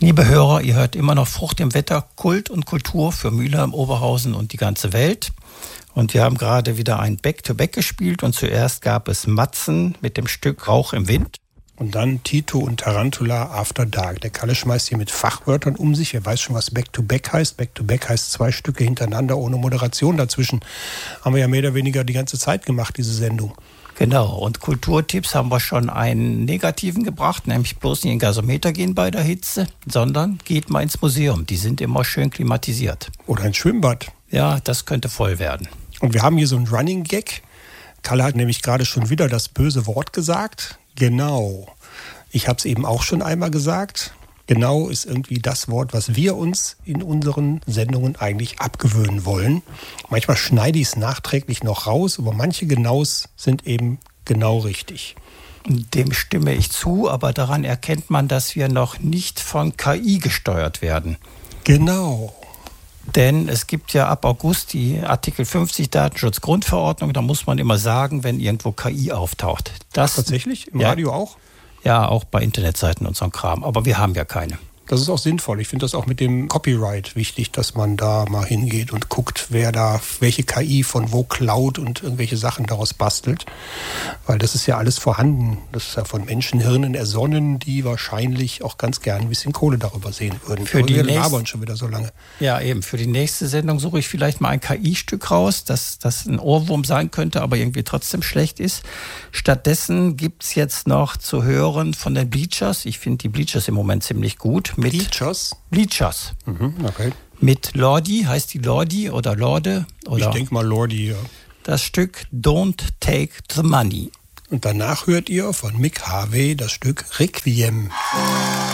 Liebe Hörer, ihr hört immer noch Frucht im Wetter, Kult und Kultur für Mülheim, Oberhausen und die ganze Welt. Und wir haben gerade wieder ein Back-to-Back gespielt und zuerst gab es Matzen mit dem Stück Rauch im Wind. Und dann Tito und Tarantula After Dark. Der Kalle schmeißt hier mit Fachwörtern um sich. Er weiß schon, was Back-to-Back heißt. Back-to-Back heißt 2 Stücke hintereinander ohne Moderation dazwischen. Haben wir ja mehr oder weniger die ganze Zeit gemacht, diese Sendung. Genau, und Kulturtipps haben wir schon einen negativen gebracht, nämlich bloß nicht in den Gasometer gehen bei der Hitze, sondern geht mal ins Museum. Die sind immer schön klimatisiert. Oder ins Schwimmbad. Ja, das könnte voll werden. Und wir haben hier so einen Running Gag. Kalle hat nämlich gerade schon wieder das böse Wort gesagt. Genau. Ich habe es eben auch schon einmal gesagt. Genau ist irgendwie das Wort, was wir uns in unseren Sendungen eigentlich abgewöhnen wollen. Manchmal schneide ich es nachträglich noch raus, aber manche Genaus sind eben genau richtig. Dem stimme ich zu, aber daran erkennt man, dass wir noch nicht von KI gesteuert werden. Genau. Denn es gibt ja ab August die Artikel 50 Datenschutzgrundverordnung. Da muss man immer sagen, wenn irgendwo KI auftaucht. Das tatsächlich? Im Radio auch? Ja, auch bei Internetseiten und so ein Kram. Aber wir haben ja keine. Das ist auch sinnvoll. Ich finde das auch mit dem Copyright wichtig, dass man da mal hingeht und guckt, wer da welche KI von wo klaut und irgendwelche Sachen daraus bastelt. Weil das ist ja alles vorhanden. Das ist ja von Menschenhirnen ersonnen, die wahrscheinlich auch ganz gern ein bisschen Kohle darüber sehen würden. Wir labern schon wieder so lange. Ja, eben. Für die nächste Sendung suche ich vielleicht mal ein KI-Stück raus, das ein Ohrwurm sein könnte, aber irgendwie trotzdem schlecht ist. Stattdessen gibt es jetzt noch zu hören von den Bleachers. Ich finde die Bleachers im Moment ziemlich gut. Bleachers? Bleachers. Okay. Mit Lordi, heißt die Lordi oder Lorde? Oder ich denke mal Lordi, ja. Das Stück Don't Take the Money. Und danach hört ihr von Mick Harvey das Stück Requiem.